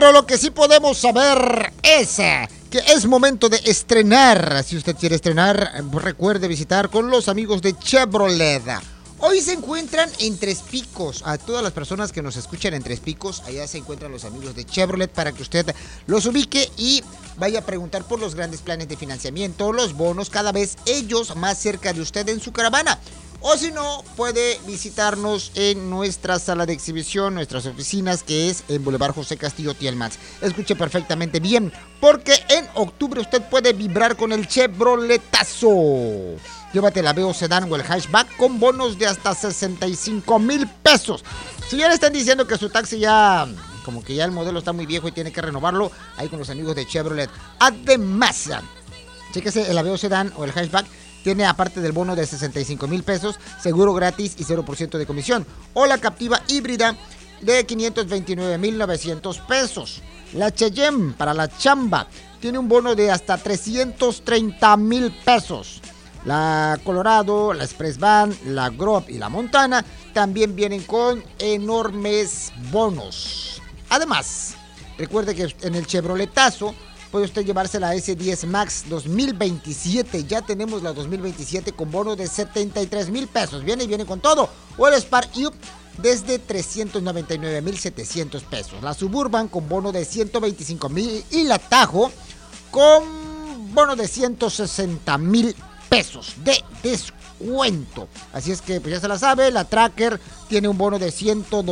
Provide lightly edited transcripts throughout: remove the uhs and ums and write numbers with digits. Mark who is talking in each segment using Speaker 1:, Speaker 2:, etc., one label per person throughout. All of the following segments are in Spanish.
Speaker 1: Pero lo que sí podemos saber es que es momento de estrenar. Si usted quiere estrenar, recuerde visitar con los amigos de Chevrolet. Hoy se encuentran en Tres Picos. A todas las personas que nos escuchan en Tres Picos, allá se encuentran los amigos de Chevrolet para que usted los ubique y vaya a preguntar por los grandes planes de financiamiento, los bonos, cada vez ellos más cerca de usted en su caravana. O si no, puede visitarnos en nuestra sala de exhibición, nuestras oficinas, que es en Boulevard José Castillo Tielmans. Escuche perfectamente bien, porque en octubre usted puede vibrar con el Chevroletazo. Llévate la VO Sedan o el Hatchback con bonos de hasta 65,000 pesos. Si ya le están diciendo que su taxi ya, como que ya el modelo está muy viejo y tiene que renovarlo, ahí con los amigos de Chevrolet. Además, chéquese el VO Sedan o el Hatchback. Tiene, aparte del bono de 65,000 pesos, seguro gratis y 0% de comisión. O la Captiva híbrida de 529,900 pesos. La Cheyenne para la chamba tiene un bono de hasta 330,000 pesos. La Colorado, la Express Van, la Grove y la Montana también vienen con enormes bonos. Además, recuerde que en el Chevroletazo puede usted llevarse la S10 Max 2027. Ya tenemos la 2027 con bono de 73,000 pesos. Viene con todo. O el Spark Up desde 399,700 pesos. La Suburban con bono de 125,000 y la Tahoe con bono de 160,000 pesos de descuento. Así es que pues ya se la sabe. La Tracker tiene un bono de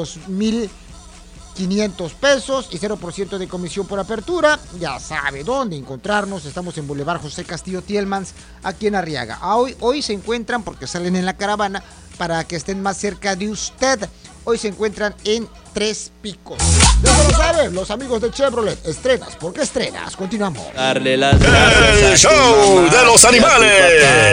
Speaker 1: 102,500 pesos y 0% de comisión por apertura. Ya sabe dónde encontrarnos. Estamos en Boulevard José Castillo Tielmans, aquí en Arriaga. Hoy se encuentran, porque salen en la caravana, para que estén más cerca de usted. Hoy se encuentran en Tres Picos. Ya se lo saben, los amigos de Chevrolet. Estrenas, porque estrenas. Continuamos.
Speaker 2: El show de los animales.